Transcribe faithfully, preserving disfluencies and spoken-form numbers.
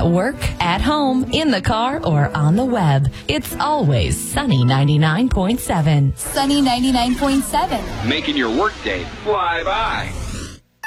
At work, at home, in the car, or on the web. It's always Sunny ninety-nine point seven. Sunny ninety-nine point seven. Making your workday fly by.